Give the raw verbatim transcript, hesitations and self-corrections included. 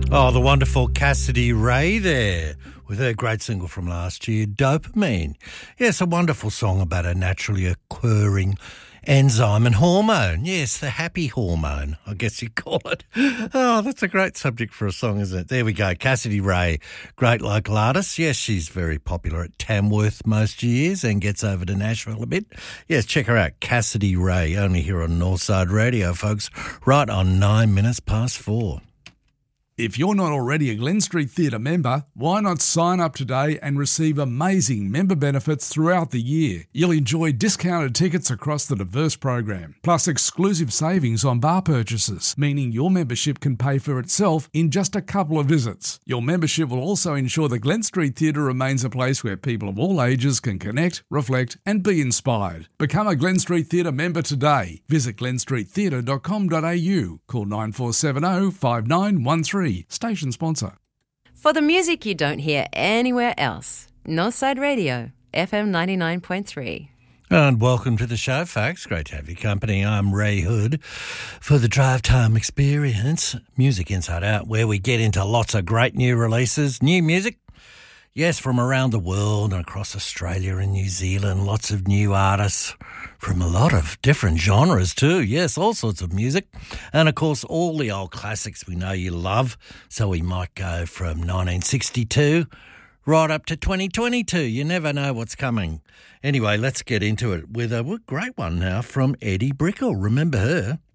Oh, the wonderful Cassidy Ray there with her great single from last year, Dopamine. Yes, a wonderful song about a naturally occurring enzyme and hormone. Yes, the happy hormone, I guess you call it. Oh, that's a great subject for a song, isn't it? There we go. Cassidy Ray, great local artist. Yes, she's very popular at Tamworth most years and gets over to Nashville a bit. Yes, check her out. Cassidy Ray, only here on Northside Radio, folks, right on nine minutes past four. If you're not already a Glen Street Theatre member, why not sign up today and receive amazing member benefits throughout the year? You'll enjoy discounted tickets across the diverse program, plus exclusive savings on bar purchases, meaning your membership can pay for itself in just a couple of visits. Your membership will also ensure the Glen Street Theatre remains a place where people of all ages can connect, reflect and be inspired. Become a Glen Street Theatre member today. Visit glen street theatre dot com dot a u. Call nine four seven zero, five nine one three. Station sponsor. For the music you don't hear anywhere else, Northside Radio, F M ninety-nine point three. And welcome to the show, folks. Great to have your company. I'm Ray Hood for the Drive Time Experience, Music Inside Out, where we get into lots of great new releases, new music. Yes, from around the world and across Australia and New Zealand, lots of new artists from a lot of different genres too. Yes, all sorts of music. And, of course, all the old classics we know you love. So we might go from nineteen sixty-two right up to twenty twenty-two. You never know what's coming. Anyway, let's get into it with a great one now from Eddie Brickell. Remember her?